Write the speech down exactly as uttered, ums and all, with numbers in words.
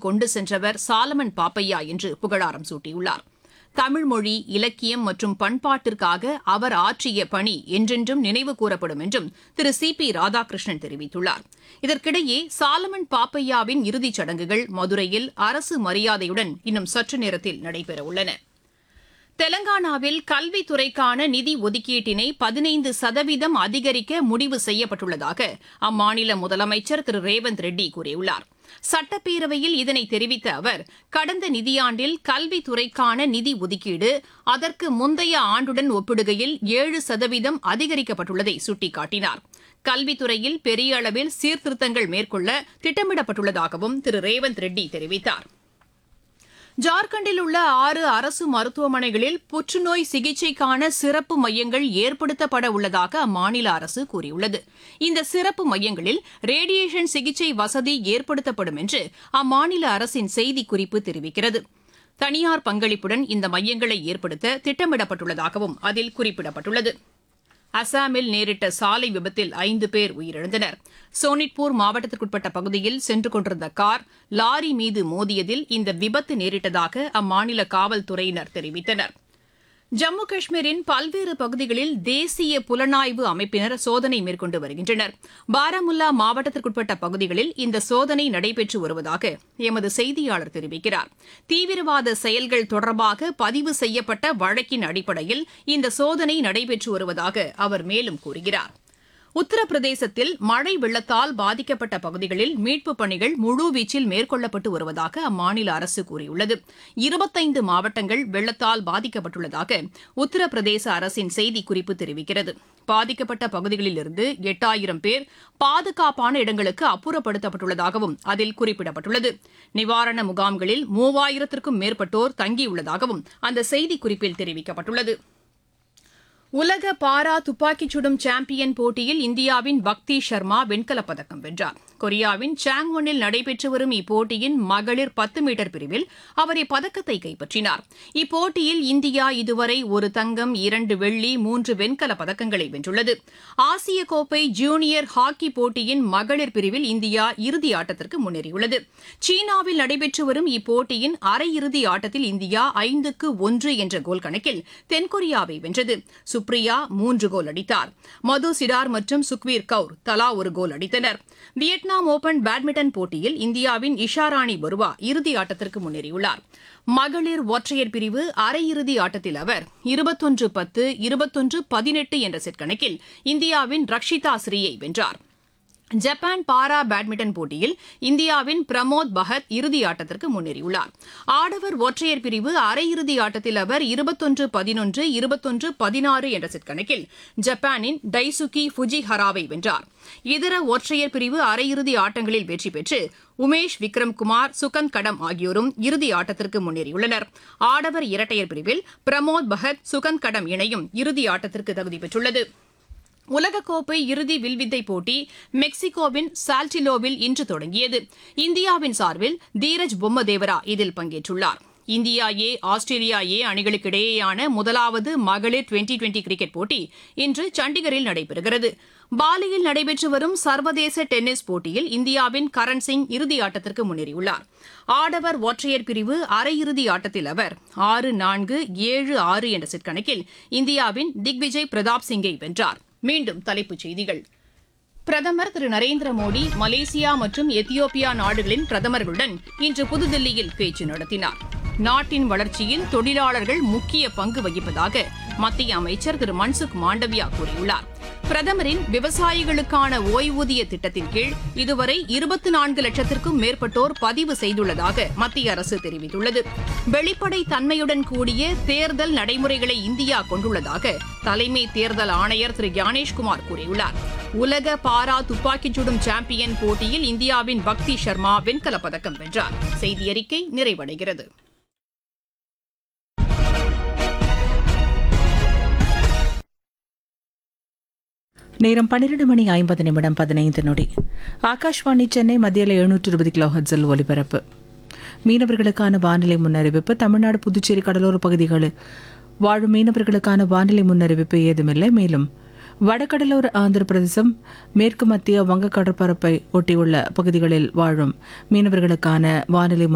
கொண்டு சென்றவர் சாலமன் பாப்பையா என்று புகழாரம் சூட்டியுள்ளார். தமிழ்மொழி, இலக்கியம் மற்றும் பண்பாட்டிற்காக அவர் ஆற்றிய பணி என்றென்றும் நினைவு கூறப்படும் என்றும் திரு சி பி ராதாகிருஷ்ணன் தெரிவித்துள்ளார். இதற்கிடையே சாலமன் பாப்பையாவின் இறுதிச் சடங்குகள் மதுரையில் அரசு மரியாதையுடன் இன்னும் சற்று நேரத்தில் நடைபெறவுள்ளன. தெலங்கானாவில் கல்வித்துறைக்கான நிதி ஒதுக்கீட்டினை பதினைந்து சதவீதம் அதிகரிக்க முடிவு செய்யப்பட்டுள்ளதாக அம்மாநில முதலமைச்சர் திரு ரேவந்த் ரெட்டி கூறியுள்ளார். சட்டப்பேரவையில் இதனை தெரிவித்த அவர், கடந்த நிதியாண்டில் கல்வித்துறைக்கான நிதி ஒதுக்கீடு அதற்கு முந்தைய ஆண்டுடன் ஒப்பிடுகையில் ஏழு சதவீதம் அதிகரிக்கப்பட்டுள்ளதை சுட்டிக்காட்டினார். கல்வித்துறையில் பெரிய அளவில் சீர்திருத்தங்கள் மேற்கொள்ள திட்டமிடப்பட்டுள்ளதாகவும் திரு ரேவந்த் ரெட்டி தெரிவித்தார். ஜார்க்கண்டில் உள்ள ஆறு அரசு மருத்துவமனைகளில் புற்றுநோய் சிகிச்சைக்கான சிறப்பு மையங்கள் ஏற்படுத்தப்பட உள்ளதாக அம்மாநில அரசு கூறியுள்ளது. இந்த சிறப்பு மையங்களில் ரேடியேஷன் சிகிச்சை வசதி ஏற்படுத்தப்படும் என்று அம்மாநில அரசின் செய்திக்குறிப்பு தெரிவிக்கிறது. தனியார் பங்களிப்புடன் இந்த மையங்களை ஏற்படுத்த திட்டமிடப்பட்டுள்ளதாகவும் அதில் குறிப்பிடப்பட்டுள்ளது. அசாமில் நேரிட்ட சாலை விபத்தில் ஐந்து பேர் உயிரிழந்தனர். சோனிட்பூர் மாவட்டத்திற்குட்பட்ட பகுதியில் சென்று கொண்டிருந்த கார் லாரி மீது மோதியதில் இந்த விபத்து நேரிட்டதாக அம்மாநில காவல்துறையினர் தெரிவித்தனர். ஜம்மு காஷ்மீரின் பல்வேறு பகுதிகளில் தேசிய புலனாய்வு அமைப்பினர் சோதனை மேற்கொண்டு வருகின்றனர். பாராமுல்லா மாவட்டத்திற்குட்பட்ட பகுதிகளில் இந்த சோதனை நடைபெற்று வருவதாக எமது செய்தியாளர் தெரிவிக்கிறார். தீவிரவாத செயல்கள் தொடர்பாக பதிவு செய்யப்பட்ட வழக்கின் அடிப்படையில் இந்த சோதனை நடைபெற்று வருவதாக அவர் மேலும் கூறுகிறார். உத்தரப்பிரதேசத்தில் மழை வெள்ளத்தால் பாதிக்கப்பட்ட பகுதிகளில் மீட்புப் பணிகள் முழுவீச்சில் மேற்கொள்ளப்பட்டு வருவதாக அம்மாநில அரசு கூறியுள்ளது. இருபத்தைந்து மாவட்டங்கள் வெள்ளத்தால் பாதிக்கப்பட்டுள்ளதாக உத்தரப்பிரதேச அரசின் செய்திக்குறிப்பு தெரிவிக்கிறது. பாதிக்கப்பட்ட பகுதிகளிலிருந்து எட்டாயிரம் பேர் பாதுகாப்பான இடங்களுக்கு அப்புறப்படுத்தப்பட்டுள்ளதாகவும் அதில் குறிப்பிடப்பட்டுள்ளது. நிவாரண முகாம்களில் மூவாயிரத்திற்கும் மேற்பட்டோர் தங்கியுள்ளதாகவும் அந்த செய்திக்குறிப்பில் தெரிவிக்கப்பட்டுள்ளது. உலக பாரா துப்பாக்கிச் சுடும் சாம்பியன் போட்டியில் இந்தியாவின் பக்தி சர்மா வெண்கலப் பதக்கம் வென்றார். கொரியாவின் சாங்வனில் நடைபெற்று வரும் இப்போட்டியின் மகளிர் பத்து மீட்டர் பிரிவில் அவர் இப்பதக்கத்தை கைப்பற்றினார். இப்போட்டியில் இந்தியா இதுவரை ஒரு தங்கம், இரண்டு வெள்ளி, மூன்று வெண்கலப் பதக்கங்களை வென்றுள்ளது. ஆசிய கோப்பை ஜூனியர் ஹாக்கி போட்டியின் மகளிர் பிரிவில் இந்தியா இறுதி ஆட்டத்திற்கு முன்னேறியுள்ளது. சீனாவில் நடைபெற்று வரும் இப்போட்டியின் அரையிறுதி ஆட்டத்தில் இந்தியா ஐந்துக்கு ஒன்று என்ற கோல் கணக்கில் தென்கொரியாவை வென்றது. சுப்ரியா மூன்று கோல் அடித்தார். மது சிடார் மற்றும் சுக்வீர் கவுர் தலா ஒரு கோல் அடித்தனர். வியட்நாம் ஓபன் பேட்மிண்டன் போட்டியில் இந்தியாவின் இஷாராணி பருவா இறுதி ஆட்டத்திற்கு முன்னேறியுள்ளார். மகளிர் ஒற்றையர் பிரிவு அரையிறுதி ஆட்டத்தில் அவர் இருபத்தொன்று பத்து, இருபத்தொன்று பதினெட்டு என்ற செட் கணக்கில் இந்தியாவின் ரக்ஷிதா ஸ்ரீயை வென்றார். ஜப்பான் பாரா பேட்மிண்டன் போட்டியில் இந்தியாவின் பிரமோத் பகத் இறுதி ஆட்டத்திற்கு முன்னேறியுள்ளார். ஆடவர் ஒற்றையர் பிரிவு அரையிறுதி ஆட்டத்தில் அவர் இருபத்தொன்று பதினொன்று, இருபத்தொன்று பதினாறு என்ற செட் கணக்கில் ஜப்பானின் டைசுகி ஃபுஜிஹராவை வென்றார். இதர ஒற்றையர் பிரிவு அரையிறுதி ஆட்டங்களில் வெற்றி பெற்று உமேஷ் விக்ரம்குமார், சுகந்த் கடம் ஆகியோரும் இறுதி ஆட்டத்திற்கு முன்னேறியுள்ளனர். ஆடவர் இரட்டையர் பிரிவில் பிரமோத் பகத், சுகந்த் கடம் இணையும் இறுதி ஆட்டத்திற்கு தகுதி பெற்றுள்ளது. உலகக்கோப்பை இறுதி வில்வித்தை போட்டி மெக்சிகோவின் சால்டிலோவில் இன்று தொடங்கியது. இந்தியாவின் சார்பில் தீரஜ் பொம்மதேவரா இதில் பங்கேற்றுள்ளார். இந்தியா ஏ, ஆஸ்திரேலியா ஏ அணிகளுக்கிடையேயான முதலாவது மகளிர் டுவெண்டி டுவெண்டி கிரிக்கெட் போட்டி இன்று சண்டிகரில் நடைபெறுகிறது. பாலியில் நடைபெற்று வரும் சர்வதேச டென்னிஸ் போட்டியில் இந்தியாவின் கரண் சிங் இறுதி ஆட்டத்திற்கு முன்னேறியுள்ளார். ஆடவர் ஒற்றையர் பிரிவு அரையிறுதி ஆட்டத்தில் அவர் ஆறு நான்கு, ஏழு ஆறு என்ற செட் கணக்கில் இந்தியாவின் திக்விஜய் பிரதாப் சிங்கை வென்றார். மீண்டும் தலைப்புச் செய்திகள். பிரதமர் திரு நரேந்திர மோடி மலேசியா மற்றும் எத்தியோப்பியா நாடுகளின் பிரதமர்களுடன் இன்று புதுதில்லியில் பேச்சு நடத்தினார். நாட்டின் வளர்ச்சியில் தொழிலாளர்கள் முக்கிய பங்கு வகிப்பதாக மத்திய அமைச்சர் திரு மன்சுக் மாண்டவியா கூறியுள்ளார். பிரதமரின் விவசாயிகளுக்கான ஓய்வூதிய திட்டத்தின் கீழ் இதுவரை இருபத்தி நான்கு லட்சத்திற்கும் மேற்பட்டோர் பதிவு செய்துள்ளதாக மத்திய அரசு தெரிவித்துள்ளது. வெளிப்படை தன்மையுடன் கூடிய தேர்தல் நடைமுறைகளை இந்தியா கொண்டுள்ளதாக தலைமை தேர்தல் ஆணையர் திரு ஞானேஷ்குமார் கூறியுள்ளார். உலக பாரா துப்பாக்கிச் சுடும் சாம்பியன் போட்டியில் இந்தியாவின் பக்தி சர்மா வெண்கலப் பதக்கம் வென்றார். செய்தி அறிக்கை நிறைவடைகிறது. நேரம் பன்னிரண்டு மணி ஐம்பது நிமிடம் பதினைந்து நொடி. ஆகாஷ்வாணி சென்னை மத்தியில் எழுநூற்று இருபது கிலோ ஹெர்ட்ஸில் ஒலிபரப்பு. மீனவர்களுக்கான வானிலை முன்னறிவிப்பு. தமிழ்நாடு, புதுச்சேரி கடலோர பகுதிகளில் வாழும் மீனவர்களுக்கான வானிலை முன்னறிவிப்பு ஏதுமில்லை. மேலும் வடகடலோர ஆந்திர பிரதேசம், மேற்கு மத்திய வங்க கடற்பரப்பை ஒட்டியுள்ள பகுதிகளில் வாழும் மீனவர்களுக்கான வானிலை